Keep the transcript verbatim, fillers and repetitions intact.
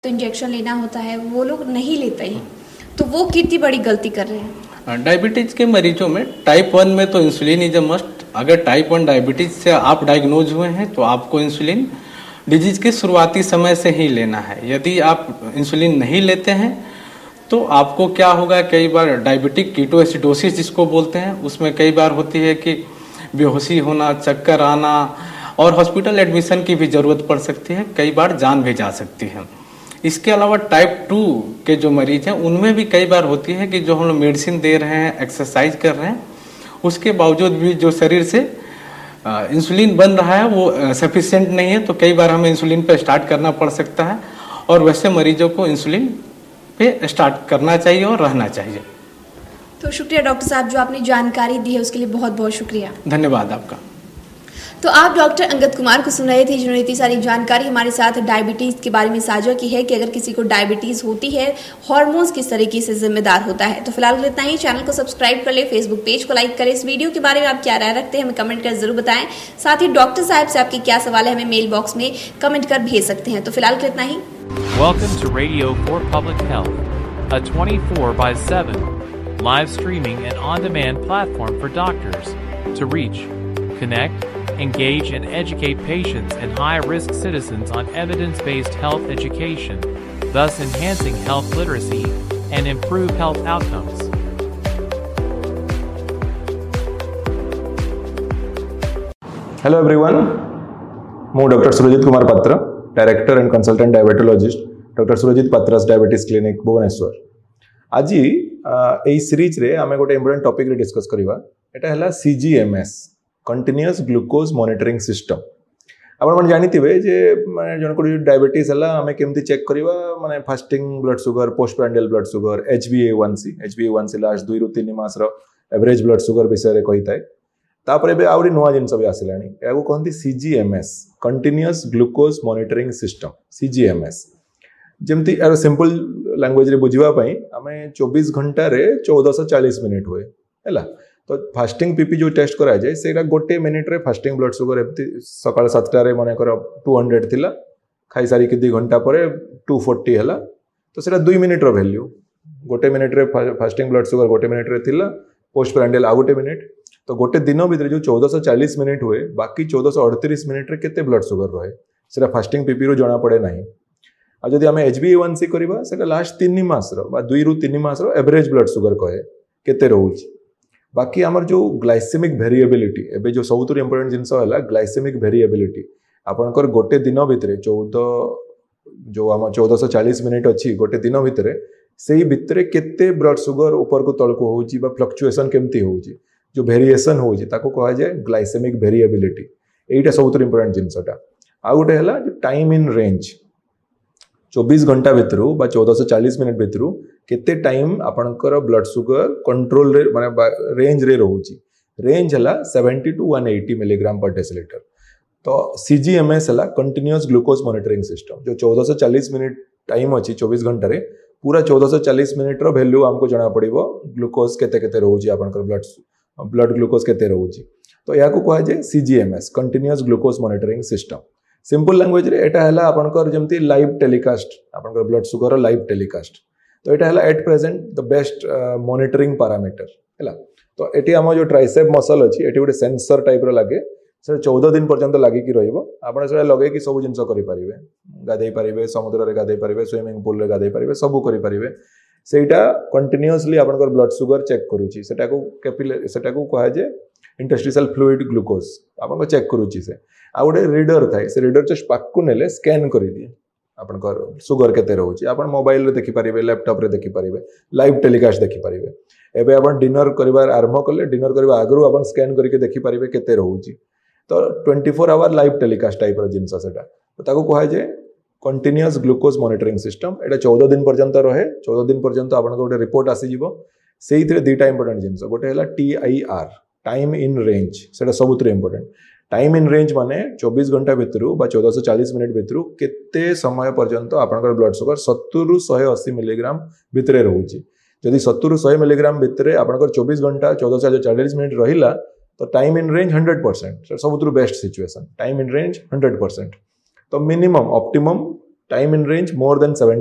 तो इंजेक्शन लेना होता है वो लोग नहीं लेते हैं, तो वो कितनी बड़ी गलती कर रहे हैं। डायबिटीज के मरीजों में टाइप वन में तो इंसुलिन इज अ मस्ट। अगर टाइप वन डायबिटीज से आप डायग्नोज हुए हैं तो आपको इंसुलिन डिजीज के शुरुआती समय से ही लेना है। यदि आप इंसुलिन नहीं लेते हैं तो आपको क्या होगा, कई बार डायबिटिक कीटोएसिडोसिस जिसको बोलते हैं, उसमें कई बार होती है कि बेहोशी होना, चक्कर आना और हॉस्पिटल एडमिशन की भी ज़रूरत पड़ सकती है, कई बार जान भी जा सकती है। इसके अलावा टाइप टू के जो मरीज हैं उनमें भी कई बार होती है कि जो हम लोग मेडिसिन दे रहे हैं, एक्सरसाइज कर रहे हैं, उसके बावजूद भी जो शरीर से इंसुलिन बन रहा है वो सफिशिएंट नहीं है, तो कई बार हमें इंसुलिन पे स्टार्ट करना पड़ सकता है। और वैसे मरीजों को इंसुलिन पे स्टार्ट करना चाहिए और रहना चाहिए। तो शुक्रिया डॉक्टर साहब, जो आपने जानकारी दी है उसके लिए बहुत बहुत शुक्रिया। धन्यवाद आपका। तो आप डॉक्टर अंगद कुमार को सुन रहे थे, जिन्होंने इतनी सारी जानकारी हमारे साथ डायबिटीज़ के बारे में साझा की है कि अगर किसी को डायबिटीज़ होती है, हार्मोन्स किस तरीके से जिम्मेदार होता है। तो फिलहाल इतना ही। चैनल को सब्सक्राइब कर ले, फेसबुक पेज को लाइक करें। इस वीडियो के बारे में आप क्या राय रखते हैं हमें कमेंट कर जरूर बताएं। साथ ही डॉक्टर साहब से आपके क्या सवाल है हमें मेल बॉक्स में कमेंट कर भेज सकते हैं। तो फिलहाल इतना ही। Welcome to Radio for Public Health, a twenty-four by seven live streaming and on-demand platform for doctors to reach, connect, engage and educate patients and high-risk citizens on evidence-based health education, thus enhancing health literacy and improve health outcomes. Hello everyone, ମୁଁ doctor Surjit Kumar पात्र, director and consultant diabetologist doctor Surjit पात्रास diabetes clinic Bhubaneswar. आज यही series रे आमे गोटे important topic रे discuss करबा। एटा हला सीजीएमएस, कंटिन्यूअस ग्लूकोज मॉनिटरिंग सिस्टम। आपण मन जानिथिबे जे माने जन को डायबिटीज हला आमे केमती चेक करबा, माने fasting blood sugar, postprandial blood sugar, एचबीए-वन-सी, एचबीए-वन-सी last दुई रु तीन मास रो एवरेज ब्लड शुगर विषय रे कहिताय। तापरे बे आउरी नुवा जिंस भी आसिलानी, एगो कहंती सीजीएमएस, कंटिन्यूअस ग्लूकोज मॉनिटरिंग सिस्टम, सीजीएमएस। जेमती यार सिंपल लैंग्वेज रे बुझिबा पई आमे चौबीस घंटा रे चौदह सौ चालीस मिनिट हुए हैला। तो फास्टिंग पीपी जो टेस्ट करा जाए सेटा गोटे मिनिट रे फास्टिंग ब्लड शुगर एमती सकाळ सातटा रे माने कर दो सौ थिला, खाई सारी कि दो घंटा परे दो सौ चालीस हैला। तो सेटा दो मिनिट रो वैल्यू, गोटे मिनिट रे फास्टिंग ब्लड शुगर गोटे मिनिट रे थिला, पोस्ट प्रांडियल आ गोटे मिनिट। तो गोटे दिन भीतर जो चौदह सौ चालीस मिनिट हुए, बाकी चौदह सौ अड़तीस मिनिट रे केते ब्लड शुगर रहे सेटा फास्टिंग पीपी रो जणा पड़े नाही। आ जदि आमे एचबीए-वन-सी करबा सेटा लास्ट तीन मास रो बा दुई रु तीन मास रो एवरेज ब्लड शुगर कहे केते रहउची। बाकी आमर जो ग्लाइसेमिक वेरिएबिलिटी, एबे जो सबुतु इंपोर्टेंट जिंस हला ग्लाइसेमिक वेरिएबिलिटी, आपनकर गोटे दिन भितर चौदह जो आम चौदह सौ चालीस मिनिट अच्छी गोटे दिन भितर से भितर केते ब्लड शुगर ऊपर को तल को होउची बा फ्लक्चुएशन केमती होउची, जो वेरिएशन होउची ताको कहा जाए ग्लाइसेमिक वेरिएबिलिटी। एटा सबुतु इंपोर्टेंट जिंसटा। आ गोटे हला जो टाइम इन रेंज, चौबीस घंटा भितर बा चौदह सौ चालीस मिनिट भितर केते टाइम आपनकर ब्लड शुगर कंट्रोल रे माने रेंज रे रहउची। रेंज हला सत्तर टू एक सौ अस्सी मिलीग्राम पर डेसिलीटर। तो सीजीएमएस हला कंटिन्यूअस ग्लूकोज मॉनिटरिंग सिस्टम, जो चौदह सौ चालीस मिनिट टाइम अछि चौबीस घंटा रे, पूरा चौदह सौ चालीस मिनिट रो वैल्यू हमको जणा पड़िबो ग्लूकोज केते केते रहउची, आपनकर ब्लड ब्लड ग्लूकोज केते रहउची। तो या को कहा जाय सीजीएमएस, continuous glucose monitoring system. Simple language रे एटा हला आपनकर जेमती लाइव टेलीकास्ट, आपनकर ब्लड शुगर लाइव टेलीकास्ट। तो एटा हला at present the best monitoring parameter हैला। तो एटी हम जो ट्राइसेप मसल अछि एटी गोटे सेंसर टाइप रो लागे, से चौदह दिन पर्यंत लागि कि रहइबो। आपण से लगे कि सब जिंस करि परिबे, गाधै परिबे, समुद्र रे गाधै परिबे, स्विमिंग पूल रे गाधै परिबे, सब करि परिबे। सेटा कंटिन्यूअसली आपनकर ब्लड शुगर चेक करूची, सेटा को कैपिलरी, सेटा को कहा जे इंटरस्टिशियल फ्लूइड ग्लूकोज आपन को चेक करूची। से आ गोटे रीडर थाए, से रीडर जस्ट पाक को नेले स्कैन करि दिए आपनकर शुगर केते रहउची। आपन मोबाइल रे देखि परिबे, लैपटॉप रे देखि परिबे, लाइव टेलीकास्ट देखि परिबे। एबे आपन डिनर करिवार आरंभ कले, डिनर करबा आगरु आपन स्कैन करके देखि परिबे केते रहउची। तो चौबीस आवर लाइव टेलीकास्ट टाइप रो जिंस सेटा। तो ताको कहा जे कंटिन्यूअस ग्लूकोज मॉनिटरिंग सिस्टम। एटा चौदह दिन पर्यंत रहे, चौदह दिन पर्यंत आपन को गोटे रिपोर्ट आसी जिवो। सेइथरे दुईटा इंपोर्टेंट जिंस, गोटे हला टीआईआर, टाइम इन रेंज, सेटा सबुतरे इंपोर्टेंट। टाइम इन रेंज माने चौबीस घंटा भितर बा चौदह सौ चालीस मिनिट भितर केते समय पर्यंत आपनकर ब्लड शुगर सत्तर रु एक सौ अस्सी मिलीग्राम भितरे रहउची। जदि सत्तर रु सौ मिलीग्राम भितरे आपनकर चौबीस घंटा चौदह सौ चालीस मिनिट रहिला, तो time in range hundred percent, सबुतु best situation. Time in range hundred percent. तो minimum optimum time in range more than seven